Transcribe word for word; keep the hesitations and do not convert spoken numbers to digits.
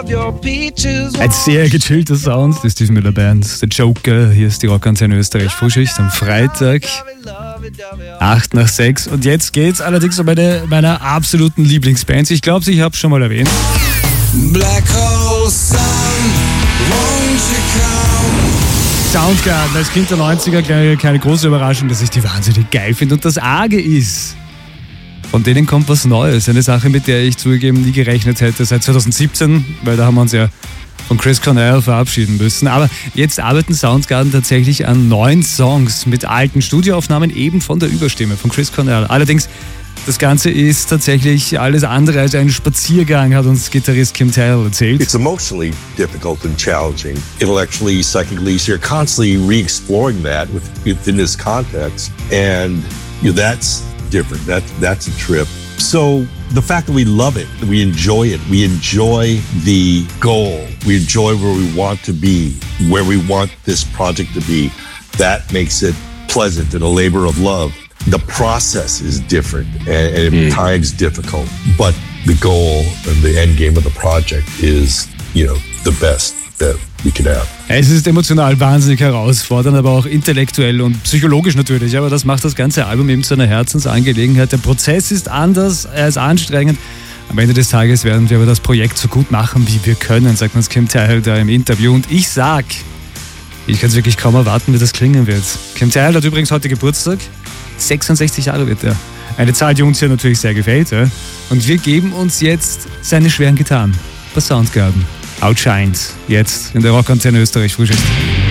Ein sehr gechillter Sound, das ist Steve Miller Band, der Joker, hier ist die Rockantenne Österreich Frühschicht am Freitag, acht nach sechs. Und jetzt geht's allerdings um eine meiner absoluten Lieblingsbands. Ich glaube, ich habe es schon mal erwähnt. Black Hole Sun, won't you come? Soundgarden, als Kind der neunziger, keine, keine große Überraschung, dass ich die wahnsinnig geil finde. Und das Arge ist, von denen kommt was Neues. Eine Sache, mit der ich zugegeben nie gerechnet hätte seit zwanzig siebzehn, weil da haben wir uns ja von Chris Cornell verabschieden müssen. Aber jetzt arbeiten Soundgarden tatsächlich an neun Songs mit alten Studioaufnahmen, eben von der Überstimme von Chris Cornell. Allerdings, das Ganze ist tatsächlich alles andere als ein Spaziergang, hat uns Gitarrist Kim Thayil erzählt. It's emotionally difficult and challenging. Intellectually, psychically, so you're constantly re-exploring that within this context. And you know, that's different. That, that's a trip. So the fact that we love it, we enjoy it, we enjoy the goal, we enjoy where we want to be, where we want this project to be, that makes it pleasant and a labor of love. The process is different and, and mm. at times difficult, but the goal and the end game of the project is, you know, the best that we could have. Es ist emotional wahnsinnig herausfordernd, aber auch intellektuell und psychologisch natürlich. Aber das macht das ganze Album eben zu einer Herzensangelegenheit. Der Prozess ist anders, er ist anstrengend. Am Ende des Tages werden wir aber das Projekt so gut machen, wie wir können, sagt uns Kim Thayil da im Interview. Und ich sag, ich kann es wirklich kaum erwarten, wie das klingen wird. Kim Thayil hat übrigens heute Geburtstag. sechsundsechzig Jahre wird er. Eine Zahl, die uns hier natürlich sehr gefällt. Ja? Und wir geben uns jetzt seine schweren Gitarren bei Soundgarden. Outshines, jetzt in der Rockantenne Österreich Frühschicht.